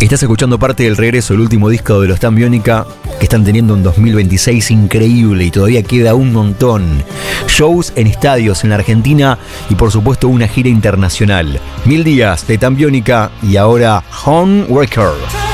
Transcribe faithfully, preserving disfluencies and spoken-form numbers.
Estás escuchando parte del regreso del último disco de los Tan Biónica, que están teniendo un dos mil veintiséis increíble y todavía queda un montón. Shows en estadios en la Argentina y por supuesto una gira internacional. Mil días de Tan Biónica y ahora Homewrecker.